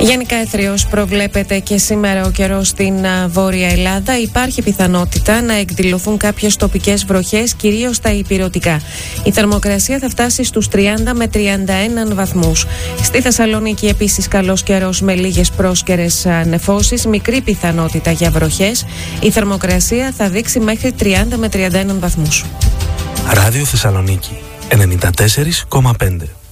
Γενικά εθριώς προβλέπεται και σήμερα ο καιρός στην Βόρεια Ελλάδα. Υπάρχει πιθανότητα να εκδηλωθούν κάποιες τοπικές βροχές, κυρίως στα ηπειρωτικά. Η θερμοκρασία θα φτάσει στους 30 με 31 βαθμούς. Στη Θεσσαλονίκη επίσης καλός καιρός με λίγες πρόσκαιρες νεφώσεις, μικρή πιθανότητα για βροχές. Η θερμοκρασία θα δείξει μέχρι 30 με 31 βαθμούς. Ράδιο Θεσσαλονίκη 94,5.